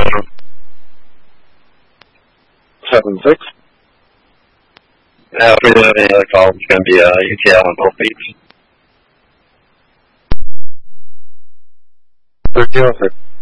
7-6. If we don't have any other calls, it's going to be UTL on both beats. 1306.